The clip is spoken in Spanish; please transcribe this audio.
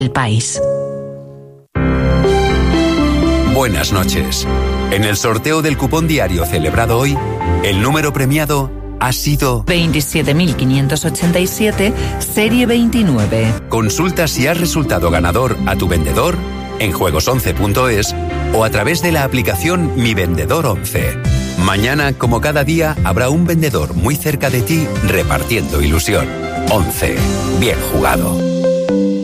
El país. Buenas noches. En el sorteo del cupón diario celebrado hoy, el número premiado ha sido 27.587, serie 29. Consulta si has resultado ganador a tu vendedor en juegos11.es o a través de la aplicación Mi Vendedor 11. Mañana, como cada día, habrá un vendedor muy cerca de ti repartiendo ilusión. 11. Bien jugado.